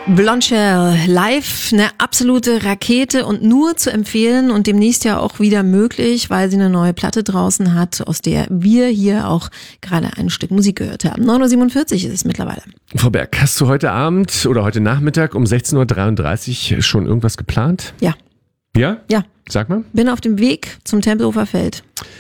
Blondshell live, eine absolute Rakete und nur zu empfehlen und demnächst ja auch wieder möglich, weil sie eine neue Platte draußen hat, aus der wir hier auch gerade ein Stück Musik gehört haben. 9:47 Uhr ist es mittlerweile. Frau Berg, hast du heute Abend oder heute Nachmittag um 16:33 Uhr schon irgendwas geplant? Ja. Ja? Ja. Sag mal. Bin auf dem Weg zum Tempelhofer Feld.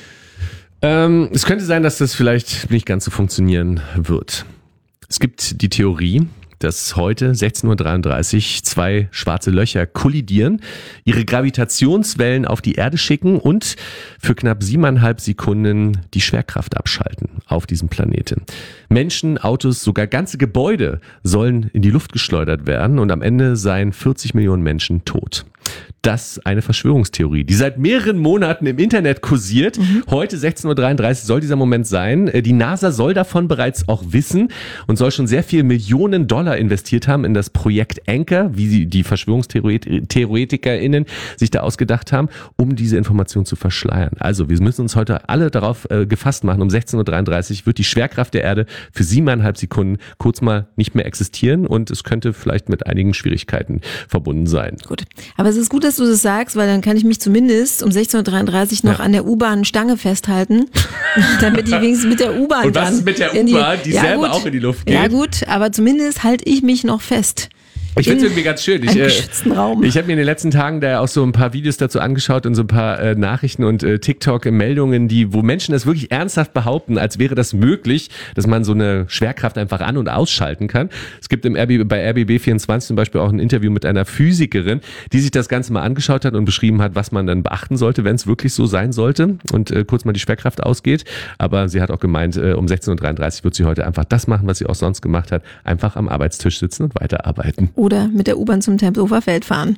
Es könnte sein, dass das vielleicht nicht ganz so funktionieren wird. Es gibt die Theorie, dass heute 16:33 Uhr zwei schwarze Löcher kollidieren, ihre Gravitationswellen auf die Erde schicken und für knapp 7,5 Sekunden die Schwerkraft abschalten auf diesem Planeten. Menschen, Autos, sogar ganze Gebäude sollen in die Luft geschleudert werden und am Ende seien 40 Millionen Menschen tot. Das ist eine Verschwörungstheorie, die seit mehreren Monaten im Internet kursiert. Heute 16:33 Uhr soll dieser Moment sein. Die NASA soll davon bereits auch wissen und soll schon sehr viel Millionen Dollar investiert haben in das Projekt Anchor, wie die VerschwörungstheoretikerInnen sich da ausgedacht haben, um diese Information zu verschleiern. Also wir müssen uns heute alle darauf gefasst machen, um 16:33 Uhr wird die Schwerkraft der Erde für 7,5 Sekunden kurz mal nicht mehr existieren und es könnte vielleicht mit einigen Schwierigkeiten verbunden sein. Gut, aber es ist gut, dass du das sagst, weil dann kann ich mich zumindest um 16:33 Uhr noch an der U-Bahn-Stange festhalten, damit ich wenigstens mit der U-Bahn Und was ist mit der U-Bahn, die selber auch in die Luft geht? Ja gut, aber zumindest halte ich mich noch fest. Ich finde es irgendwie ganz schön. Geschützten Raum. Ich habe mir in den letzten Tagen da auch so ein paar Videos dazu angeschaut und so ein paar Nachrichten und TikTok-Meldungen, wo Menschen das wirklich ernsthaft behaupten, als wäre das möglich, dass man so eine Schwerkraft einfach an- und ausschalten kann. Es gibt bei RBB24 zum Beispiel auch ein Interview mit einer Physikerin, die sich das Ganze mal angeschaut hat und beschrieben hat, was man dann beachten sollte, wenn es wirklich so sein sollte und kurz mal die Schwerkraft ausgeht. Aber sie hat auch gemeint, um 16:33 Uhr wird sie heute einfach das machen, was sie auch sonst gemacht hat, einfach am Arbeitstisch sitzen und weiterarbeiten. Oder mit der U-Bahn zum Tempelhofer Feld fahren.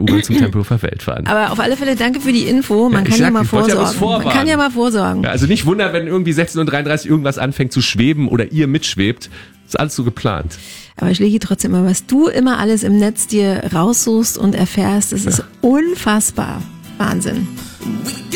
Aber auf alle Fälle danke für die Info. Man kann ja mal vorsorgen. Ja, also nicht wundern, wenn irgendwie 16:33 Uhr irgendwas anfängt zu schweben oder ihr mitschwebt. Das ist alles so geplant. Aber Schlägi, trotzdem immer, was du immer alles im Netz dir raussuchst und erfährst, das ist unfassbar. Wahnsinn.